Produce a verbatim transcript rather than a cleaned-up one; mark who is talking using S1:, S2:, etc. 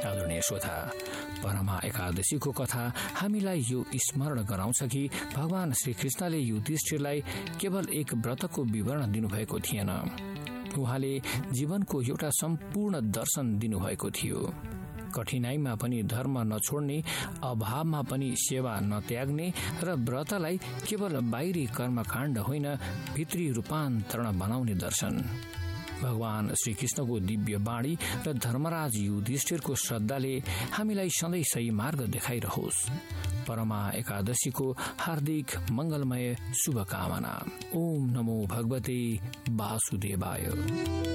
S1: आदरणीय श्रोता, परमा एकादशीको कथा हामीलाई यो स्मरण गराउँछ कि भगवान श्री कृष्णले युधिष्ठिरलाई केवल एक व्रतको विवरण दिनुभएको थिएन, उहाँले जीवनको एउटा सम्पूर्ण दर्शन दिनुभएको थियो। कठिनाईमा पनि धर्म नछोड्ने, अभावमा पनि सेवा नत्याग्ने र व्रतलाई केवल बाहिरी कर्मकाण्ड होइन भित्री रूपान्तरण बनाउने दर्शन। भगवान श्रीकृष्णको दिव्य बाणी र धर्मराज युधिष्ठिरको श्रद्धाले हामीलाई सधैँ सही मार्ग देखाइरहोस्। परमा एकादशीको हार्दिक मंगलमय शुभकामना। ओम नमो भगवते वासुदेवाय।